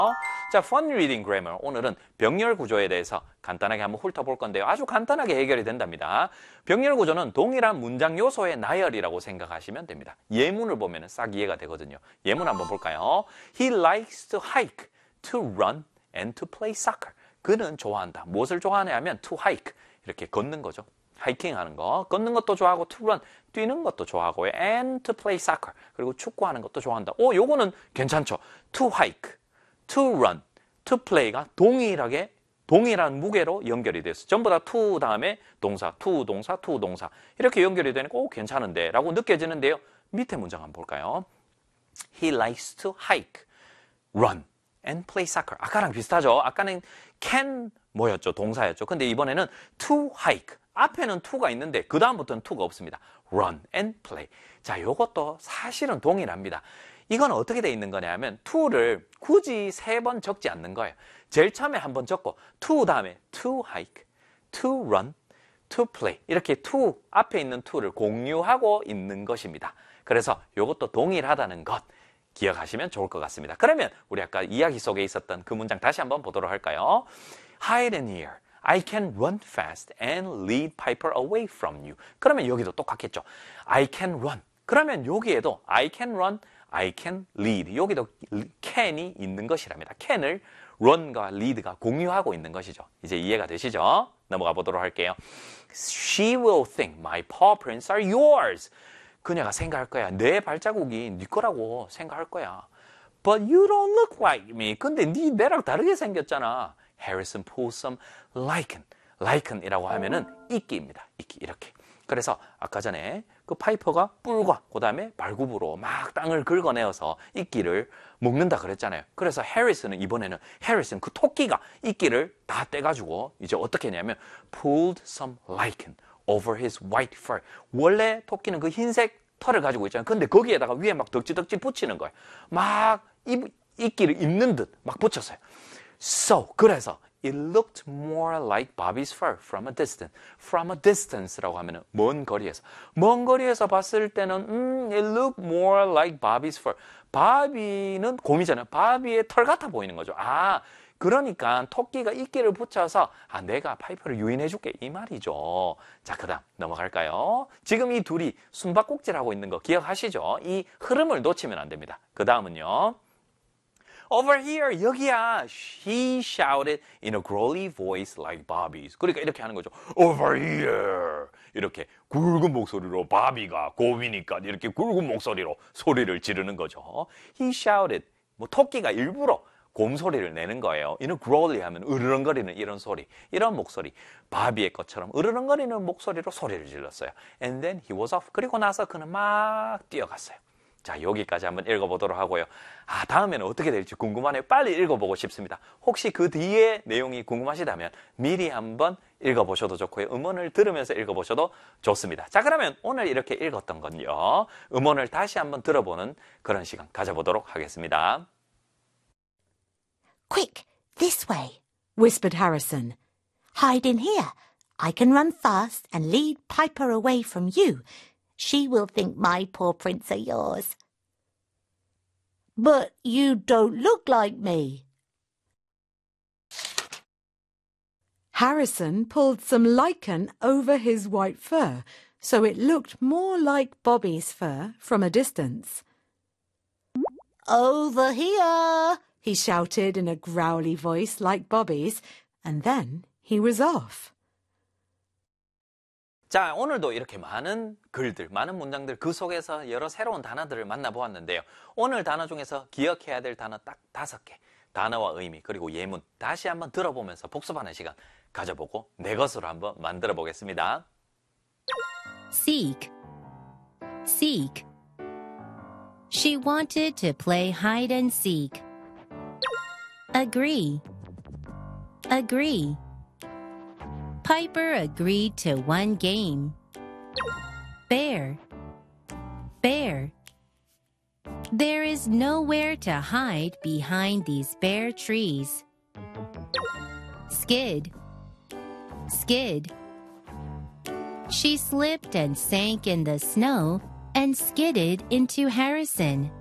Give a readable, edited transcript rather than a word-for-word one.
자, fun reading grammar. 오늘은 병렬 구조에 대해서 간단하게 한번 훑어볼 건데요. 아주 간단하게 해결이 된답니다. 병렬 구조는 동일한 문장 요소의 나열이라고 생각하시면 됩니다. 예문을 보면 싹 이해가 되거든요. 예문 한번 볼까요? He likes to hike, to run, and to play soccer. 그는 좋아한다. 무엇을 좋아하냐 하면 to hike. 이렇게 걷는 거죠. 하이킹 하는 거. 걷는 것도 좋아하고 to run. 뛰는 것도 좋아하고요. and to play soccer. 그리고 축구하는 것도 좋아한다. 요거는 괜찮죠. to hike, to run, to play가 동일한 무게로 연결이 돼서 전부 다 to 다음에 동사, to 동사, to 동사 이렇게 연결이 되니까 괜찮은데 라고 느껴지는데요. 밑에 문장 한번 볼까요? He likes to hike, run, and play soccer. 아까랑 비슷하죠? 아까는 can 뭐였죠? 동사였죠. 근데 이번에는 to hike. 앞에는 to가 있는데 그 다음부터는 to가 없습니다. run and play. 자, 이것도 사실은 동일합니다. 이건 어떻게 돼 있는 거냐 하면 to를 굳이 3번 적지 않는 거예요. 제일 처음에 한번 적고 to 다음에 to hike, to run, to play 이렇게 to 앞에 있는 to를 공유하고 있는 것입니다. 그래서 이것도 동일하다는 것 기억하시면 좋을 것 같습니다. 그러면 우리 아까 이야기 속에 있었던 그 문장 다시 한번 보도록 할까요? Hide in here. I can run fast and lead Piper away from you. 그러면 여기도 똑같겠죠. I can run. 그러면 여기에도 I can run, I can lead. 여기도 can이 있는 것이랍니다. can을 run과 lead가 공유하고 있는 것이죠. 이제 이해가 되시죠? 넘어가 보도록 할게요. She will think my paw prints are yours. 그녀가 생각할 거야. 내 발자국이 네 거라고 생각할 거야. But you don't look like me. 근데 내랑 다르게 생겼잖아. Harrison pulls some lichen. liken이라고 하면은 이끼입니다. 이끼 이렇게. 그래서 아까 전에 그 파이퍼가 뿔과 그 다음에 발굽으로 막 땅을 긁어내어서 이끼를 먹는다 그랬잖아요. 그래서 해리슨은 이번에는 그 토끼가 이끼를 다 떼가지고 이제 어떻게 했냐면 pulled some lichen over his white fur. 원래 토끼는 그 흰색 털을 가지고 있잖아요. 근데 거기에다가 위에 막 덕지덕지 붙이는 거예요. 막 이끼를 입는 듯 막 붙였어요. 그래서 it looked more like Bobby's fur from a distance. From a distance라고 하면은 먼 거리에서 봤을 때는 it looked more like Bobby's fur. 바비는 곰이잖아요. 바비의 털 같아 보이는 거죠. 그러니까 토끼가 이끼를 붙여서 내가 파이퍼를 유인해줄게 이 말이죠. 자, 그다음 넘어갈까요? 지금 이 둘이 숨바꼭질하고 있는 거 기억하시죠? 이 흐름을 놓치면 안 됩니다. 그 다음은요. Over here, 여기야. He shouted in a growly voice like Bobby's. 그러니까 이렇게 하는 거죠. Over here. 이렇게 굵은 목소리로 바비가 곰이니까 이렇게 굵은 목소리로 소리를 지르는 거죠. He shouted. 토끼가 일부러 곰 소리를 내는 거예요. in a growly 하면 으르렁거리는 이런 소리, 이런 목소리. 바비의 것처럼 으르렁거리는 목소리로 소리를 질렀어요. And then he was off. 그리고 나서 그는 막 뛰어갔어요. 자, 여기까지 한번 읽어보도록 하고요. 다음에는 어떻게 될지 궁금하네요. 빨리 읽어보고 싶습니다. 혹시 그 뒤에 내용이 궁금하시다면 미리 한번 읽어보셔도 좋고요. 음원을 들으면서 읽어보셔도 좋습니다. 자, 그러면 오늘 이렇게 읽었던 건요. 음원을 다시 한번 들어보는 그런 시간 가져보도록 하겠습니다. Quick, this way, whispered Harrison. Hide in here. I can run fast and lead Piper away from you. She will think my paw prints are yours. But you don't look like me. Harrison pulled some lichen over his white fur, so it looked more like Bobby's fur from a distance. Over here, he shouted in a growly voice like Bobby's, and then he was off. 자, 오늘도 이렇게 많은 글들, 많은 문장들 그 속에서 여러 새로운 단어들을 만나보았는데요. 오늘 단어 중에서 기억해야 될 단어 딱 5개. 단어와 의미, 그리고 예문 다시 한번 들어보면서 복습하는 시간 가져보고 내 것으로 한번 만들어 보겠습니다. Seek. Seek. She wanted to play hide and seek. Agree. Agree. Piper agreed to one game. Bear. Bear. There is nowhere to hide behind these bare trees. Skid. Skid. She slipped and sank in the snow and skidded into Harrison.